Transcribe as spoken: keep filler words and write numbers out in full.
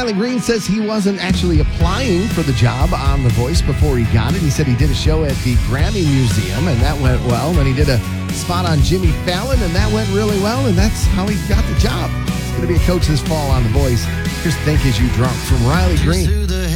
Riley Green says he wasn't actually applying for the job on The Voice before he got it. He said he did a show at the Grammy Museum, and that went well. Then he did a spot on Jimmy Fallon, and that went really well, and that's how he got the job. He's going to be a coach this fall on The Voice. Here's Think As You Drunk from Riley Green.